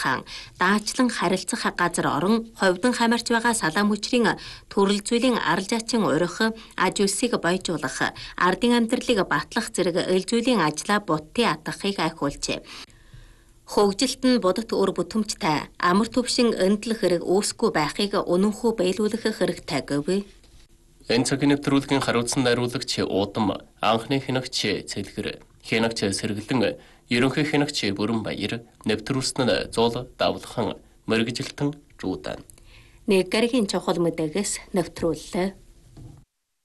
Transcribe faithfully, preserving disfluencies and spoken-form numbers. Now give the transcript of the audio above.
хаан даачлан харилцах газар орон ховдон хамаарч байгаа салаам хүчрийн төрөл зүйлийн арал жаачин урих, аж үлсийг бойжуулах, ардын амьдралыг батлах зэрэг эл зүйлийн ажлаа будтын атгахыг ахиулжээ. Хөгжилт нь будад өр бүтэмжтэй амар төвшин өндлөх хэрэг үүсэхгүй байхыг үнэнхүү биелүүлэх хэрэгтэй гэв. Энэ цагийн нэвтрүүлгийн хариуцсан найруулагч Удам, анхны хянагч Цэлгэр, хянагч Сэргэлэн, ерөнхий хянагч Бүрэнбаяр, нэвтрүүлсэн нь Зул Давлхан, мэргэжилтэн Жуудан. Нэг гарагийн чухал мэдээгээс нэвтрүүллээ.